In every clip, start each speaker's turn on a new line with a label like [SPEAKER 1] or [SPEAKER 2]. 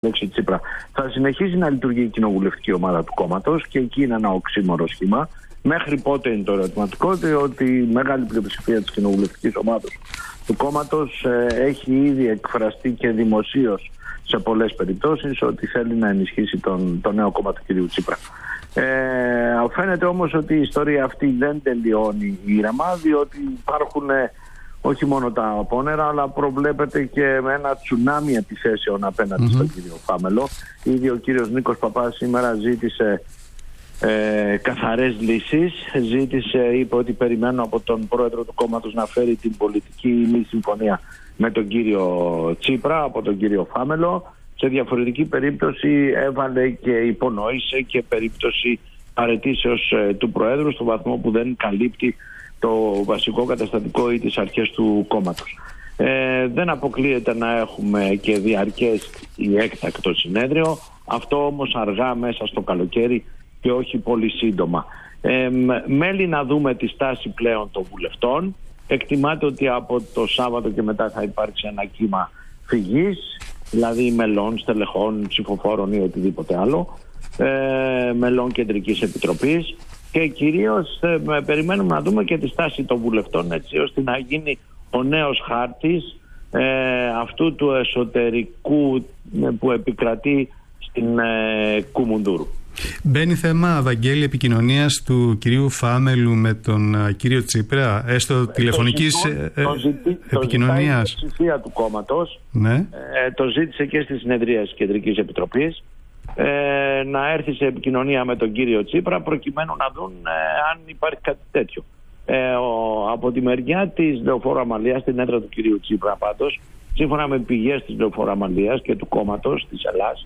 [SPEAKER 1] Αλέξη Τσίπρα. Θα συνεχίσει να λειτουργεί η κοινοβουλευτική ομάδα του κόμματος και εκεί είναι ένα οξύμορο σχήμα. Μέχρι πότε είναι το ερωτηματικό, διότι η μεγάλη πλειοψηφία της κοινοβουλευτικής ομάδας του κόμματος έχει ήδη εκφραστεί και δημοσίως σε πολλές περιπτώσεις ότι θέλει να ενισχύσει το νέο κόμμα του κ. Τσίπρα. Φαίνεται όμως ότι η ιστορία αυτή δεν τελειώνει ήρεμα, διότι υπάρχουν όχι μόνο τα απόνερα, αλλά προβλέπεται και με ένα τσουνάμι επιθέσεων απέναντι στον κύριο Φάμελο. Ήδη ο κύριος Νίκος Παπάς σήμερα ζήτησε καθαρές λύσεις. Είπε ότι περιμένω από τον πρόεδρο του κόμματος να φέρει την πολιτική μη συμφωνία με τον κύριο Τσίπρα, από τον κύριο Φάμελο. Σε διαφορετική περίπτωση έβαλε και υπονόησε και περίπτωση παραιτήσεως του Προέδρου στο βαθμό που δεν καλύπτει το βασικό καταστατικό ή τις αρχές του κόμματος. Δεν αποκλείεται να έχουμε και διαρκές ή έκτακτο συνέδριο. Αυτό όμως αργά μέσα στο καλοκαίρι και όχι πολύ σύντομα. Μέλη να δούμε τη στάση πλέον των βουλευτών. Εκτιμάται ότι από το Σάββατο και μετά θα υπάρξει ένα κύμα φυγής, δηλαδή μελών, στελεχών, ψηφοφόρων ή οτιδήποτε άλλο, μελών Κεντρικής Επιτροπής, και κυρίως περιμένουμε να δούμε και τη στάση των βουλευτών, έτσι ώστε να γίνει ο νέος χάρτης αυτού του εσωτερικού που επικρατεί στην Κουμουντούρου. Μπαίνει θέμα, Βαγγέλη, επικοινωνίας του κυρίου Φάμελου με τον κύριο Τσίπρα, έστω τηλεφωνικής επικοινωνίας. Το ζητάει η του κόμματος, ναι. Το ζήτησε και στη συνεδρία της Κεντρικής Επιτροπής, να έρθει σε επικοινωνία με τον κύριο Τσίπρα προκειμένου να δουν αν υπάρχει κάτι τέτοιο. Από τη μεριά της Λεωφόρου Αμαλίας, στην έδρα του κυρίου Τσίπρα πάντως, σύμφωνα με πηγές της Λεωφόρου Αμαλίας και του κόμματος της Ελλάς,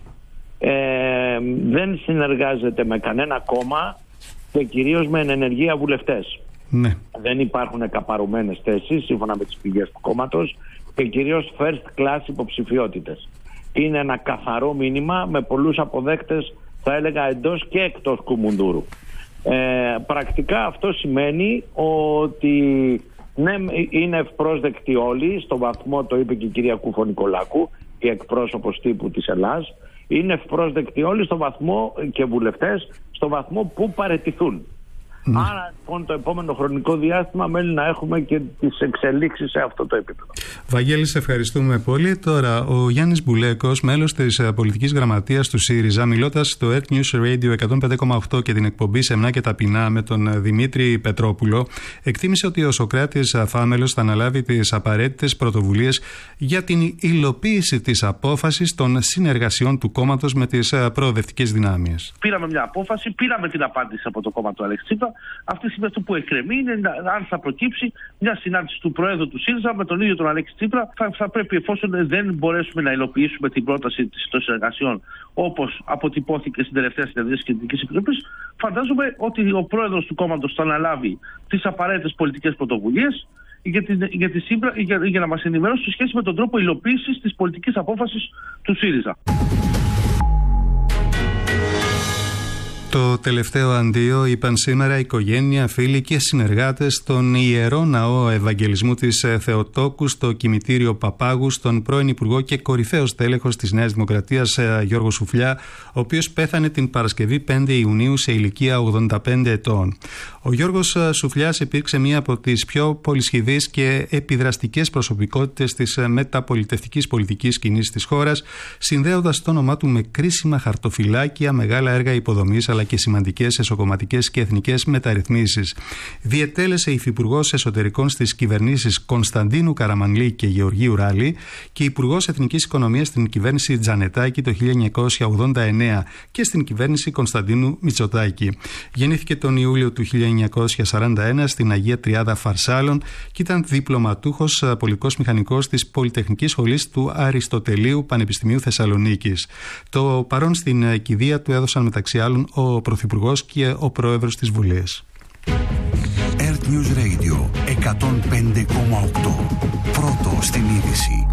[SPEAKER 1] δεν συνεργάζεται με κανένα κόμμα και κυρίως με ενεργεία βουλευτές. Ναι. Δεν υπάρχουν καπαρωμένες θέσεις σύμφωνα με τις πηγές του κόμματος και κυρίως first class υποψηφιότητες. Είναι ένα καθαρό μήνυμα με πολλούς αποδέκτες, θα έλεγα, εντός και εκτός Κουμουντούρου. Πρακτικά αυτό σημαίνει ότι ναι, είναι ευπρόσδεκτοι όλοι, στο βαθμό, το είπε και η κυρία Κούφο-Νικολάκου, η εκπρόσωπος τύπου της Ελλάς, είναι ευπρόσδεκτοι όλοι στο βαθμό, και βουλευτές, στο βαθμό που παραιτηθούν. Άρα λοιπόν το επόμενο χρονικό διάστημα μένει να έχουμε και τις εξελίξεις σε αυτό το επίπεδο. Βαγγέλη, σε ευχαριστούμε πολύ. Τώρα ο Γιάννης Μπουλέκος, μέλος της πολιτικής γραμματείας του ΣΥΡΙΖΑ, μιλώντας στο Earth News Radio 105,8 και την εκπομπή Σεμνά και Ταπεινά με τον Δημήτρη Πετρόπουλο, εκτίμησε ότι ο Σωκράτης Φάμελος θα αναλάβει τις απαραίτητες πρωτοβουλίες για την υλοποίηση της απόφασης των συνεργασιών του κόμματος με τις προοδευτικές δυνάμεις.
[SPEAKER 2] Πήραμε μια απόφαση, πήραμε την απάντηση από το κόμμα του Αλέξη Τσίπρα. Αυτή τη στιγμή αυτό που εκκρεμεί είναι αν θα προκύψει μια συνάντηση του Προέδρου του ΣΥΡΙΖΑ με τον ίδιο τον Αλέξη Τσίπρα. Θα πρέπει, εφόσον δεν μπορέσουμε να υλοποιήσουμε την πρόταση των συνεργασιών όπως αποτυπώθηκε στην τελευταία συνεδρία της Κεντρικής Επιτροπής, φαντάζομαι ότι ο Πρόεδρος του κόμματος θα αναλάβει τις απαραίτητες πολιτικές πρωτοβουλίες για να μας ενημερώσει σε σχέση με τον τρόπο υλοποίησης της πολιτικής απόφασης του ΣΥΡΙΖΑ.
[SPEAKER 3] Το τελευταίο αντίο είπαν σήμερα οικογένεια, φίλοι και συνεργάτες στον Ιερό Ναό Ευαγγελισμού της Θεοτόκου στο κημητήριο Παπάγου, στον πρώην Υπουργό και κορυφαίο τέλεχος της Νέας Δημοκρατίας Γιώργο Σουφλιά, ο οποίος πέθανε την Παρασκευή 5 Ιουνίου σε ηλικία 85 ετών. Ο Γιώργος Σουφλιάς υπήρξε μία από τις πιο πολυσχηδείς και επιδραστικές προσωπικότητες της μεταπολιτευτικής πολιτικής σκηνής της χώρας, συνδέοντας το όνομά του με κρίσιμα χαρτοφυλάκια, μεγάλα έργα υποδομής αλλά και σημαντικές εσωκομματικές και εθνικές μεταρρυθμίσεις. Διετέλεσε υφυπουργός εσωτερικών στις κυβερνήσεις Κωνσταντίνου Καραμανλή και Γεωργίου Ράλη και υπουργός εθνικής οικονομίας στην κυβέρνηση Τζανετάκη το 1989 και στην κυβέρνηση Κωνσταντίνου Μητσοτάκη. Γεννήθηκε τον Ιούλιο του 1941 στην Αγία Τριάδα Φαρσάλων και ήταν διπλωματούχος πολιτικός μηχανικός της Πολυτεχνικής Σχολής του Αριστοτελείου Πανεπιστημίου Θεσσαλονίκης. Το παρόν στην κηδεία του έδωσαν μεταξύ άλλων ο Πρωθυπουργός και ο Πρόεδρος της Βουλής.
[SPEAKER 4] Earth News Radio 105,8. Πρώτο στην είδηση.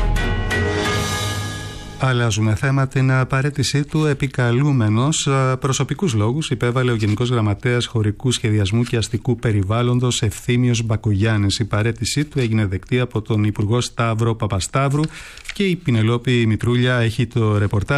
[SPEAKER 3] Αλλάζουμε θέμα. Την παραίτησή του επικαλούμενος προσωπικούς λόγους υπέβαλε ο Γενικός Γραμματέας Χωρικού Σχεδιασμού και Αστικού Περιβάλλοντος Ευθύμιος Μπακογιάννης. Η παραίτησή του έγινε δεκτή από τον Υπουργό Σταύρο Παπασταύρου και η Πινελόπη Μητρούλια έχει το ρεπορτάζ.